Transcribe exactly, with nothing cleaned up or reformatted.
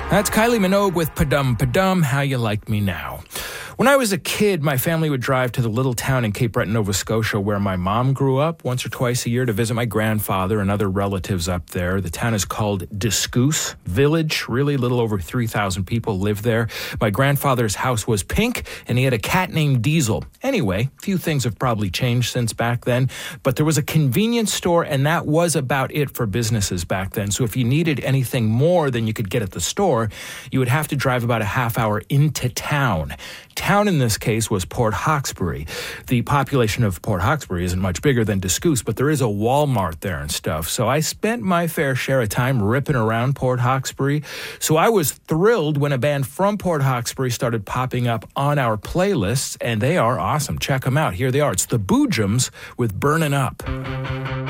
That's Kylie Minogue with Padum Padum, How You Like Me Now. When I was a kid, my family would drive to the little town in Cape Breton, Nova Scotia, where my mom grew up once or twice a year to visit my grandfather and other relatives up there. The town is called Discoos Village. Really, a little over three thousand people live there. My grandfather's house was pink, and he had a cat named Diesel. Anyway, a few things have probably changed since back then, but there was a convenience store, and that was about it for businesses back then. So if you needed anything more than you could get at the store, you would have to drive about a half hour into town. Town in this case was Port Hawkesbury. The population of Port Hawkesbury isn't much bigger than Discoos, but there is a Walmart there and stuff. So I spent my fair share of time ripping around Port Hawkesbury. So I was thrilled when a band from Port Hawkesbury started popping up on our playlists, and they are awesome. Check them out. Here they are. It's the Boojums with Burnin' Up.